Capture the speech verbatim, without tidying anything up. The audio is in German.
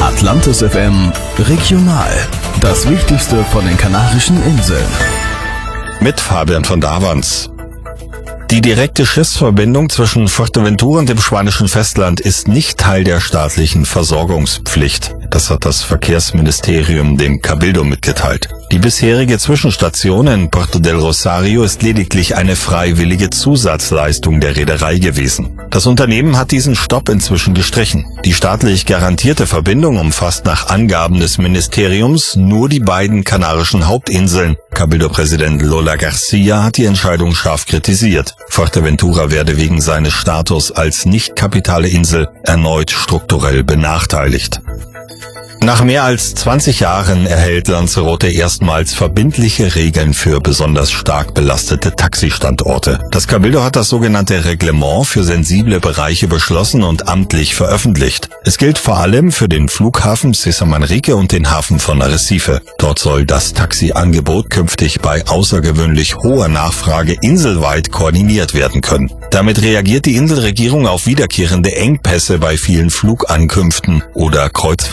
Atlantis F M Regional. Das Wichtigste von den Kanarischen Inseln. Mit Fabian von Davans. Die direkte Schiffsverbindung zwischen Fuerteventura und dem spanischen Festland ist nicht Teil der staatlichen Versorgungspflicht. Das hat das Verkehrsministerium dem Cabildo mitgeteilt. Die bisherige Zwischenstation in Puerto del Rosario ist lediglich eine freiwillige Zusatzleistung der Reederei gewesen. Das Unternehmen hat diesen Stopp inzwischen gestrichen. Die staatlich garantierte Verbindung umfasst nach Angaben des Ministeriums nur die beiden kanarischen Hauptinseln. Cabildo-Präsident Lola Garcia hat die Entscheidung scharf kritisiert. Fuerteventura werde wegen seines Status als nicht kapitale Insel erneut strukturell benachteiligt. Nach mehr als zwanzig Jahren erhält Lanzarote erstmals verbindliche Regeln für besonders stark belastete Taxistandorte. Das Cabildo hat das sogenannte Reglement für sensible Bereiche beschlossen und amtlich veröffentlicht. Es gilt vor allem für den Flughafen Cesar Manrique und den Hafen von Arrecife. Dort soll das Taxiangebot künftig bei außergewöhnlich hoher Nachfrage inselweit koordiniert werden können. Damit reagiert die Inselregierung auf wiederkehrende Engpässe bei vielen Flugankünften oder Kreuzfahrten.